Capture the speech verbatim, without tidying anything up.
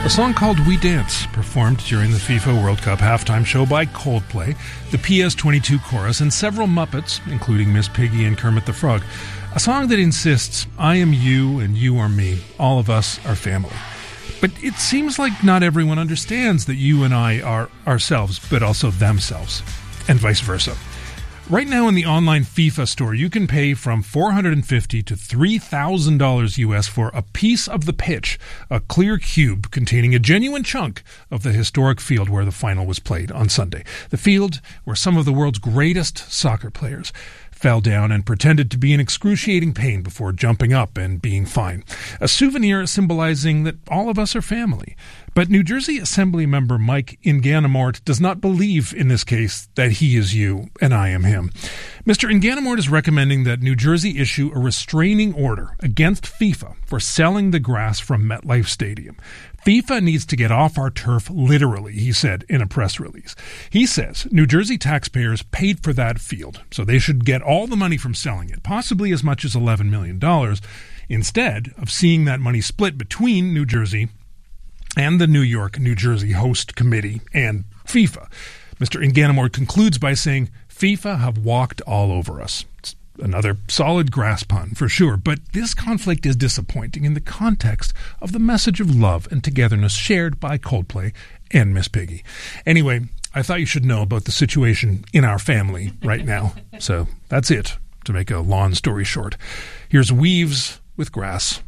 A song called We Dance, performed during the FIFA World Cup halftime show by Coldplay, the P S twenty-two chorus, and several Muppets, including Miss Piggy and Kermit the Frog. A song that insists, I am you and you are me. All of us are family. But it seems like not everyone understands that you and I are ourselves, but also themselves, and vice versa. Right now in the online FIFA store, you can pay from four hundred fifty dollars to three thousand dollars U S for a piece of the pitch, a clear cube containing a genuine chunk of the historic field where the final was played on Sunday. The field where some of the world's greatest soccer players fell down and pretended to be in excruciating pain before jumping up and being fine. A souvenir symbolizing that all of us are family. But New Jersey Assembly member Mike Inganamort does not believe in this case that he is you and I am him. Mister Inganamort is recommending that New Jersey issue a restraining order against FIFA for selling the grass from MetLife Stadium. FIFA needs to get off our turf literally, he said in a press release. He says New Jersey taxpayers paid for that field, so they should get all the money from selling it, possibly as much as eleven million dollars, instead of seeing that money split between New Jersey and the New York, New Jersey Host Committee and FIFA. Mister Inganamort concludes by saying, FIFA have walked all over us. It's another solid grass pun, for sure, but this conflict is disappointing in the context of the message of love and togetherness shared by Coldplay and Miss Piggy. Anyway, I thought you should know about the situation in our family right now. So that's it, to make a long story short. Here's Weaves with Grass.